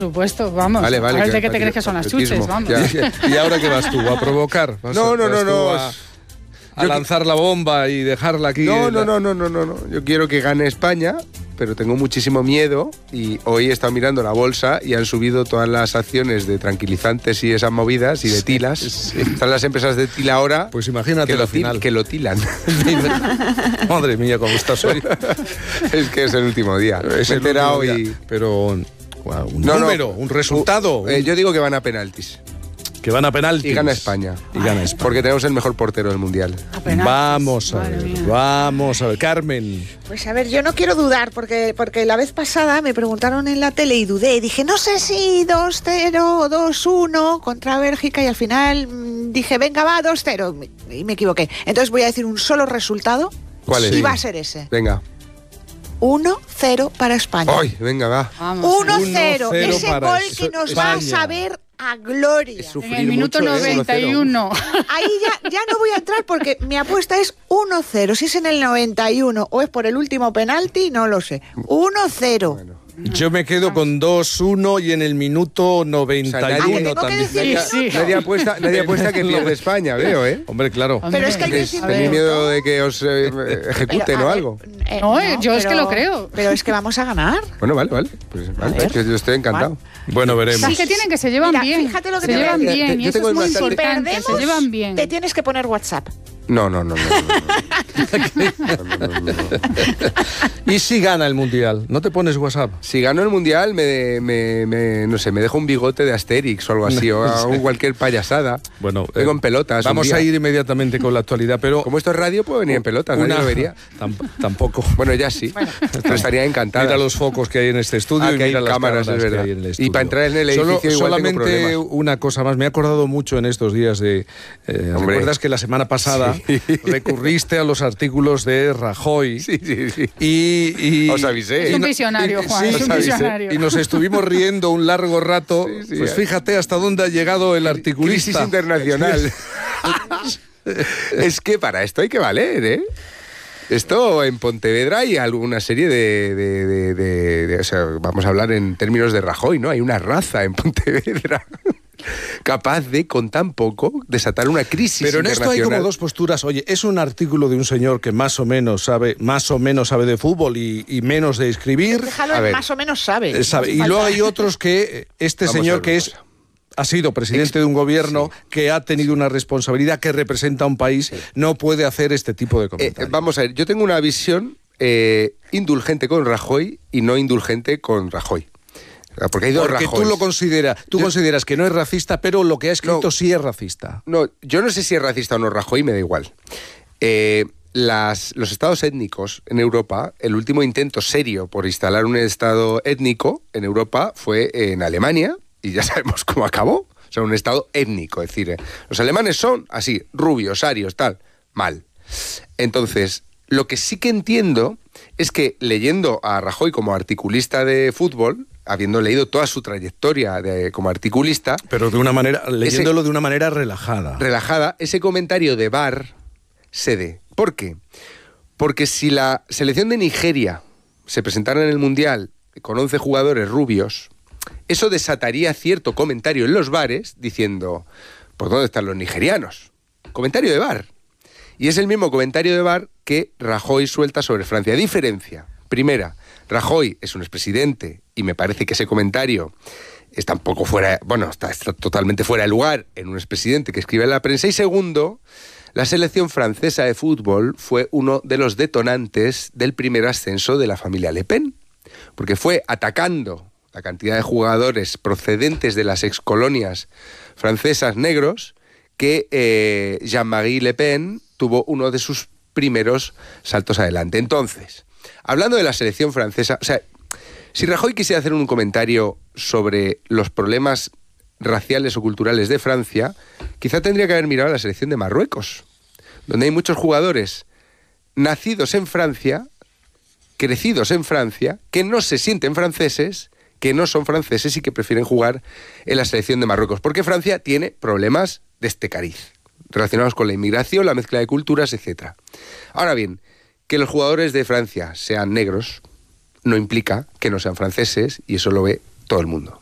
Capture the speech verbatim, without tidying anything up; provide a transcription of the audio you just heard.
Por supuesto, vamos. Vale, vale, a ver de que- qué te que- crees que son las atletismo, chuches, vamos. ya. ¿Y ahora qué vas tú? ¿A provocar? ¿Vas No, a- no, vas no, tú no. A, a lanzar la bomba y dejarla aquí. No, en no, la- no, no, no, no, no. Yo quiero que gane España, pero tengo muchísimo miedo y hoy he estado mirando la bolsa y han subido todas las acciones de tranquilizantes y esas movidas y de tilas. sí. Están las empresas de tila ahora Pues imagínate que, la lo til- final. que lo tilan. Madre mía, cómo estás hoy. Es que es el último día. Es Me he el enterado último y... día. Pero wow, un No, no. número, un resultado. Eh, yo digo que van a penaltis. Que van a penaltis. Y gana España. Y gana España. Porque tenemos el mejor portero del mundial. Apenas. Vamos a Madre ver, mía. vamos a ver. Carmen. Pues a ver, yo no quiero dudar, porque, porque la vez pasada me preguntaron en la tele y dudé. Dije, no sé si dos cero o dos uno contra Bélgica, y al final mmm, dije, venga, va, dos cero. Y me equivoqué. Entonces voy a decir un solo resultado. ¿Cuál es? Y Sí. va a ser ese. Venga. uno cero para España. ¡Ay, venga, va! Vamos. uno cero. uno cero Ese para gol es- que nos va a España. saber a gloria. Es su- En el minuto mucho, ¿eh? noventa y uno. Ahí ya, ya no voy a entrar porque mi apuesta es uno cero. Si es en el noventa y uno o es por el último penalti, no lo sé. uno cero. Bueno. Yo me quedo con dos uno y en el minuto noventa y O sea, nadie- uno Ah, que tengo que también. decir Sí, sí. Nadie apuesta, nadie apuesta que pierde España, veo, ¿eh? Hombre, claro. Pero es que hay que ¿Tenéis decir... tenéis miedo de que os eh, ejecuten Pero, a o ver, algo? eh, No, yo es que lo creo. Pero es que vamos a ganar. Bueno, vale, vale. Pues, vale, ver. yo, yo estoy encantado. Bueno, veremos. Las que tienen que se llevan Mira, bien. fíjate lo que se te llevan voy a decir. bien Yo y eso tengo es muy bastante- importante. Perdemos, Se llevan bien. Te tienes que poner WhatsApp. No, no, no, no. no, no, no, no, no, no. ¿Y si gana el Mundial? ¿No te pones WhatsApp? Si gano el mundial, me, me, me- no sé, me dejo un bigote de Asterix o algo así, o hago cualquier payasada. Bueno, Vengo eh, en pelotas. un Vamos día. a ir inmediatamente con la actualidad, pero Como esto es radio, puedo venir en pelotas, nadie lo vería. Tam- tampoco. Bueno, ya sí. Pero estaría encantada. Mira los focos que hay en este estudio Ah, y que hay mira las cámaras, cámaras es que verdad. hay en el Y estudio. para entrar en el Solo- edificio igual tengo solamente problemas. una cosa más. Me he acordado mucho en estos días de... Eh, Hombre. ¿Recuerdas que la semana pasada Sí. recurriste a los artículos de Rajoy? Sí, sí, sí. Y, y- Os avisé. Es un y no- visionario, y- Juan, sí, es un os avisé. visionario. Y nos estuvimos riendo un largo rato. Sí, sí, pues eh. fíjate hasta dónde ha llegado el Crisis articulista. internacional. Es que para esto hay que valer, ¿eh? Esto en Pontevedra hay alguna serie de, de- de- de- de- o sea, vamos a hablar en términos de Rajoy, ¿no? Hay una raza en Pontevedra capaz de, con tan poco, desatar una crisis Pero en esto hay internacional. como dos posturas. Oye, es un artículo de un señor que más o menos sabe, más o menos sabe de fútbol y, y menos de escribir. Déjalo, A en ver. más o menos sabe. Eh, sabe. Y Falta- luego hay otros que eh, este Vamos a señor ver que una es cosa. ha sido presidente de un gobierno que ha tenido una responsabilidad, que representa a un país, no puede hacer este tipo de Eh, comentarios. vamos a ver, yo tengo una visión eh, indulgente con Rajoy y no indulgente con Rajoy. Porque hay dos Porque Rajoys. tú lo consideras, tú Yo- consideras que no es racista, pero lo que ha escrito No. sí es racista. No, yo no sé si es racista o no Rajoy, me da igual. Eh, las, los estados étnicos en Europa, el último intento serio por instalar un estado étnico en Europa fue en Alemania, y ya sabemos cómo acabó. O sea, un estado étnico, es decir, eh, los alemanes son así, rubios, arios, tal, mal. Entonces, lo que sí que entiendo es que leyendo a Rajoy como articulista de fútbol, habiendo leído toda su trayectoria de- como articulista, Pero de una manera, leyéndolo de una manera relajada. relajada, ese comentario de V A R cede. ¿Por qué? Porque si la selección de Nigeria se presentara en el Mundial con once jugadores rubios, eso desataría cierto comentario en los bares diciendo, ¿por dónde están los nigerianos? Comentario de V A R. Y es el mismo comentario de V A R que Rajoy suelta sobre Francia. Diferencia. Primera, Rajoy es un expresidente y me parece que ese comentario está un poco fuera, bueno, está, está totalmente fuera de lugar en un expresidente que escribe en la prensa. Y segundo, la selección francesa de fútbol fue uno de los detonantes del primer ascenso de la familia Le Pen, porque fue atacando la cantidad de jugadores procedentes de las excolonias francesas negros que eh, Jean-Marie Le Pen tuvo uno de sus primeros saltos adelante. Entonces, hablando de la selección francesa, o sea, si Rajoy quisiera hacer un comentario sobre los problemas raciales o culturales de Francia, quizá tendría que haber mirado a la selección de Marruecos, donde hay muchos jugadores nacidos en Francia, crecidos en Francia, que no se sienten franceses, que no son franceses y que prefieren jugar en la selección de Marruecos, porque Francia tiene problemas de este cariz, relacionados con la inmigración, la mezcla de culturas, etcétera. Ahora bien, que los jugadores de Francia sean negros no implica que no sean franceses, y eso lo ve todo el mundo.